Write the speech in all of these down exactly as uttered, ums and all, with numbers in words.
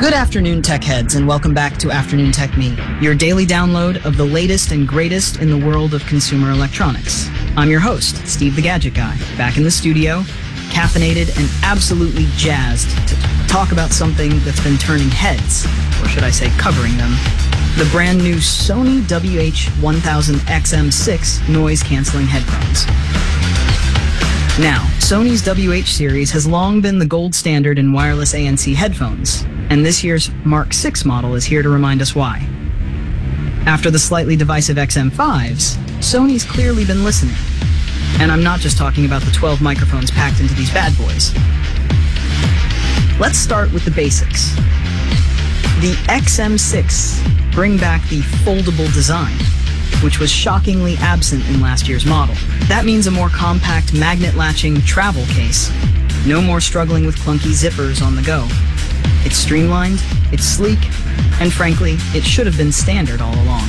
Good afternoon, tech heads, and welcome back to Afternoon Tech Me, your daily download of the latest and greatest in the world of consumer electronics. I'm your host, Steve the Gadget Guy, back in the studio, caffeinated and absolutely jazzed to talk about something that's been turning heads, or should I say covering them, the brand new Sony W H one thousand X M six noise-canceling headphones. Now, Sony's W H series has long been the gold standard in wireless A N C headphones, and this year's Mark six model is here to remind us why. After the slightly divisive X M fives, Sony's clearly been listening. And I'm not just talking about the twelve microphones packed into these bad boys. Let's start with the basics. The X M six bring back the foldable design, which was shockingly absent in last year's model. That means a more compact magnet-latching travel case. No more struggling with clunky zippers on the go. It's streamlined, it's sleek, and frankly, it should have been standard all along.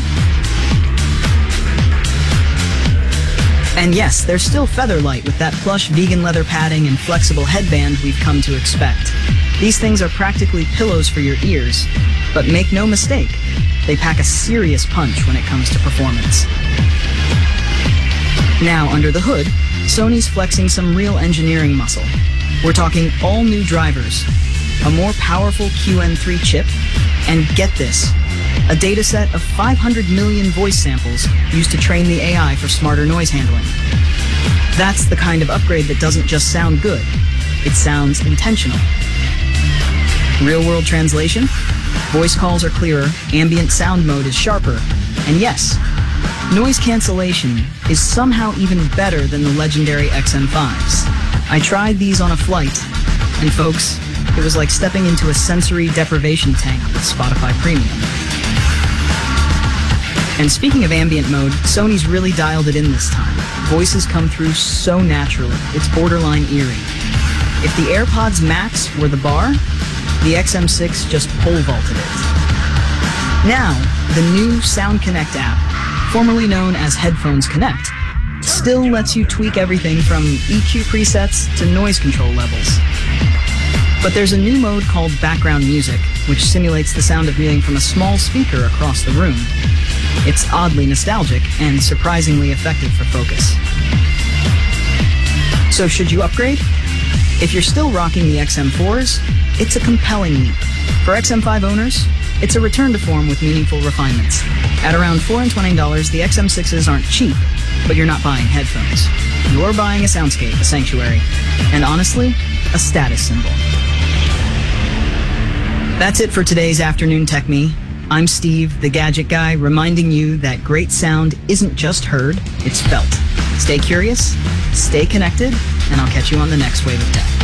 And yes, they're still featherlight with that plush vegan leather padding and flexible headband we've come to expect. These things are practically pillows for your ears, but make no mistake, they pack a serious punch when it comes to performance. Now, under the hood, Sony's flexing some real engineering muscle. We're talking all new drivers, a more powerful Q N three chip, and get this, a dataset of five hundred million voice samples used to train the A I for smarter noise handling. That's the kind of upgrade that doesn't just sound good, it sounds intentional. Real-world translation? Voice calls are clearer, ambient sound mode is sharper, and yes, noise cancellation is somehow even better than the legendary X M fives. I tried these on a flight, and folks, it was like stepping into a sensory deprivation tank with Spotify Premium. And speaking of ambient mode, Sony's really dialed it in this time. Voices come through so naturally, it's borderline eerie. If the AirPods Max were the bar, the X M six just pole vaulted it. Now, the new Sound Connect app, formerly known as Headphones Connect, still lets you tweak everything from E Q presets to noise control levels. But there's a new mode called Background Music, which simulates the sound of music from a small speaker across the room. It's oddly nostalgic and surprisingly effective for focus. So should you upgrade? If you're still rocking the X M fours, it's a compelling leap. For X M five owners, it's a return to form with meaningful refinements. At around four hundred twenty dollars, the X M sixes aren't cheap, but you're not buying headphones. You're buying a soundscape, a sanctuary, and honestly, a status symbol. That's it for today's Afternoon Tech Me. I'm Steve, the Gadget Guy, reminding you that great sound isn't just heard, it's felt. Stay curious, stay connected, and I'll catch you on the next wave of tech.